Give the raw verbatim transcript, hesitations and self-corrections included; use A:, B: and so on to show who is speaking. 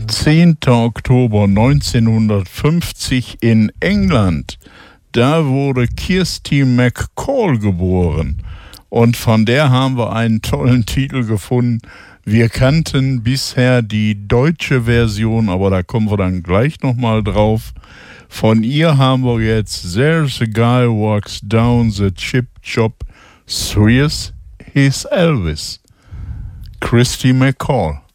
A: zehnter Oktober neunzehnhundertfünfzig in England. Da wurde Kirsty MacColl geboren. Und von der haben wir einen tollen Titel gefunden. Wir kannten bisher die deutsche Version, aber da kommen wir dann gleich nochmal drauf. Von ihr haben wir jetzt There's a Guy Walks Down the Chip Shop, Here's His Elvis. Kirsty MacColl.